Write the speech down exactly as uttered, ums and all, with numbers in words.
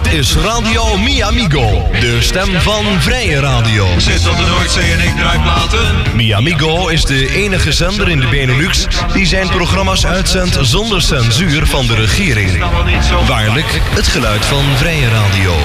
is Radio Mi Amigo, de stem van Vrije Radio. Zit op de Noordzee en ik draai platen. Mi Amigo is de enige zender in de Benelux die zijn programma's uitzendt zonder censuur van de regering. Waarlijk het geluid van Vrije Radio.